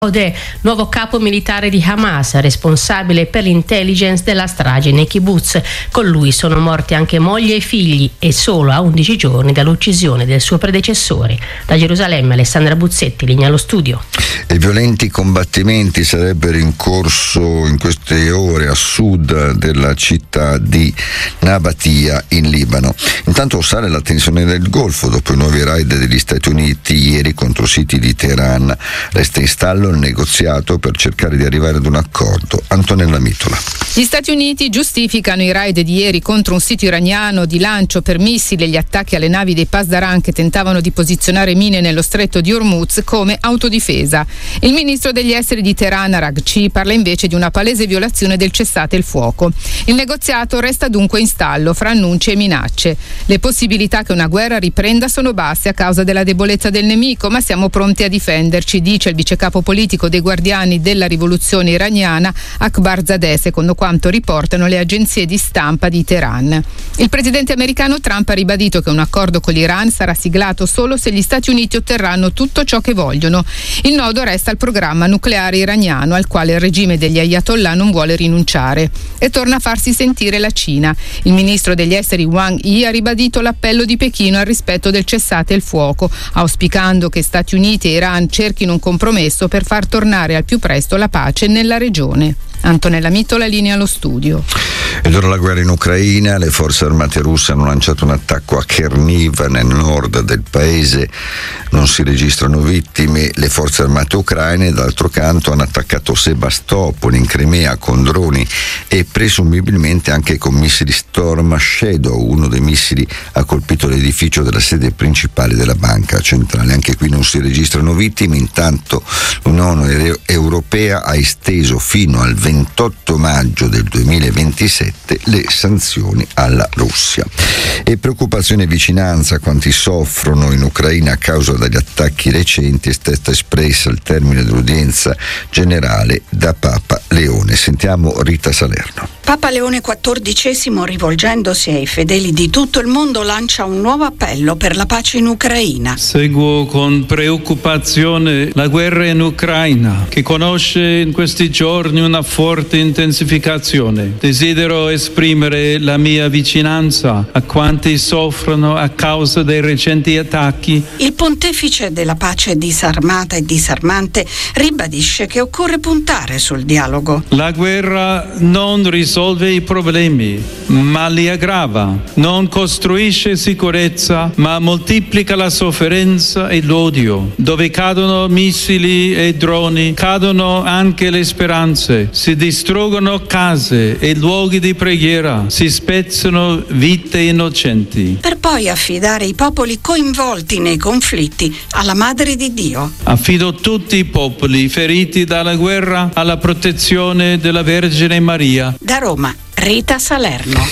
Odeh, nuovo capo militare di Hamas, responsabile per l'intelligence della strage nei kibbutz. Con lui sono morti anche moglie e figli e solo a 11 giorni dall'uccisione del suo predecessore. Da Gerusalemme Alessandra Buzzetti, linea allo studio. E violenti combattimenti sarebbero in corso in queste ore a sud della città di Nabatia in Libano. Intanto sale la tensione del Golfo dopo i nuovi raid degli Stati Uniti ieri contro siti di Teheran. Resta in stallo il negoziato per cercare di arrivare ad un accordo. Antonella Mitola. Gli Stati Uniti giustificano i raid di ieri contro un sito iraniano di lancio per missili e gli attacchi alle navi dei Pasdaran che tentavano di posizionare mine nello stretto di Hormuz come autodifesa. Il ministro degli esteri di Teheran, Araghchi, parla invece di una palese violazione del cessate il fuoco. Il negoziato resta dunque in stallo fra annunci e minacce. Le possibilità che una guerra riprenda sono basse a causa della debolezza del nemico, ma siamo pronti a difenderci, dice il vicecapo politico dei Guardiani della rivoluzione iraniana Akbarzadeh, secondo quanto riportano le agenzie di stampa di Teheran. Il presidente americano Trump ha ribadito che un accordo con l'Iran sarà siglato solo se gli Stati Uniti otterranno tutto ciò che vogliono. Il nodo resta il programma nucleare iraniano, al quale il regime degli Ayatollah non vuole rinunciare. E torna a farsi sentire la Cina. Il ministro degli esteri Wang Yi ha ribadito l'appello di Pechino al rispetto del cessate il fuoco, auspicando che Stati Uniti e Iran cerchino un compromesso per far tornare al più presto la pace nella regione. Antonella Mitola, linea allo studio. Ed ora la guerra in Ucraina. Le forze armate russe hanno lanciato un attacco a Cherniv nel nord del paese. Non si registrano vittime. Le forze armate ucraine d'altro canto hanno attaccato Sebastopol in Crimea con droni e presumibilmente anche con missili Storm Shadow. Uno dei missili ha colpito l'edificio della sede principale della banca centrale. Anche qui non si registrano vittime. Intanto l'Unione Europea ha esteso fino al 28 maggio del 2027 le sanzioni alla Russia. E preoccupazione e vicinanza a quanti soffrono in Ucraina a causa degli attacchi recenti è stata espressa al termine dell'udienza generale da Papa Leone. Sentiamo Rita Salerno. Papa Leone XIV, rivolgendosi ai fedeli di tutto il mondo, lancia un nuovo appello per la pace in Ucraina. Seguo con preoccupazione la guerra in Ucraina, che conosce in questi giorni una forte intensificazione. Desidero esprimere la mia vicinanza a quanti soffrono a causa dei recenti attacchi. Il pontefice della pace disarmata e disarmante ribadisce che occorre puntare sul dialogo. La guerra non risolve i problemi, ma li aggrava. Non costruisce sicurezza, ma moltiplica la sofferenza e l'odio. Dove cadono missili e droni, cadono anche le speranze. Si distruggono case e luoghi di preghiera, si spezzano vite innocenti. Per poi affidare i popoli coinvolti nei conflitti alla Madre di Dio. Affido tutti i popoli feriti dalla guerra alla protezione della Vergine Maria. Da Roma, Rita Salerno.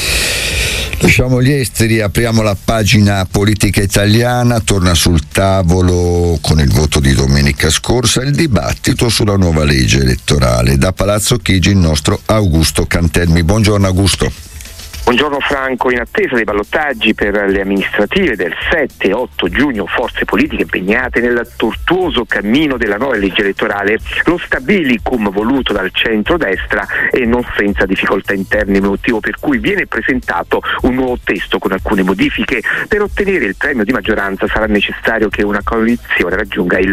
Lasciamo gli esteri, apriamo la pagina politica italiana. Torna sul tavolo con il voto di domenica scorsa il dibattito sulla nuova legge elettorale. Da Palazzo Chigi il nostro Augusto Cantelmi. Buongiorno Augusto. Buongiorno Franco, in attesa dei ballottaggi per le amministrative del 7 e 8 giugno, forze politiche impegnate nel tortuoso cammino della nuova legge elettorale, lo stabilicum voluto dal centrodestra e non senza difficoltà interne, motivo per cui viene presentato un nuovo testo con alcune modifiche. Per ottenere il premio di maggioranza sarà necessario che una coalizione raggiunga il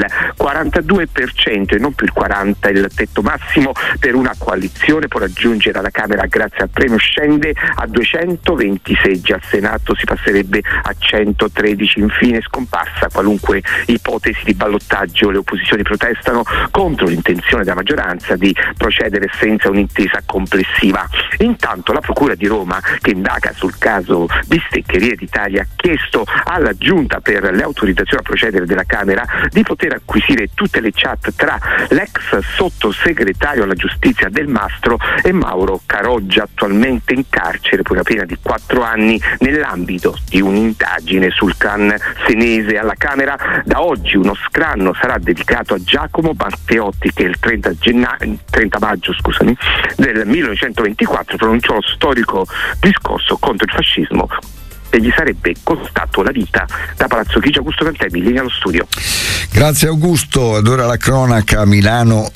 42% e non più il 40%. Il tetto massimo per una coalizione può raggiungere alla Camera grazie al premio scende a 220 seggi, al Senato si passerebbe a 113. Infine, scomparsa qualunque ipotesi di ballottaggio, le opposizioni protestano contro l'intenzione della maggioranza di procedere senza un'intesa complessiva. Intanto la Procura di Roma, che indaga sul caso Bisteccherie d'Italia, ha chiesto alla Giunta per le autorizzazioni a procedere della Camera di poter acquisire tutte le chat tra l'ex sottosegretario alla giustizia Del Mastro e Mauro Caroggia, attualmente in carcere per una pena di 4 anni nell'ambito di un'indagine sul clan senese. Alla Camera da oggi uno scranno sarà dedicato a Giacomo Matteotti, che il 30 maggio del 1924 pronunciò lo storico discorso contro il fascismo e gli sarebbe costato la vita. Da Palazzo Chigi, Augusto Cantemmi, linea allo studio. Grazie Augusto, ed ora la cronaca a Milano.